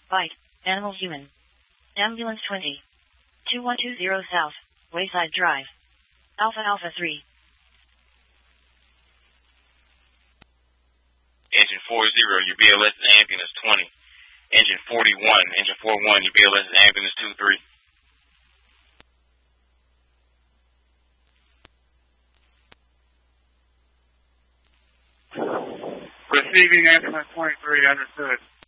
Bite. Animal Human. Ambulance 20. 2120 South. Wayside Drive. Alpha 3. Engine 40, your BLS is ambulance 20. Engine 41, engine 41, your BLS is ambulance 23. Receiving ambulance 23, understood.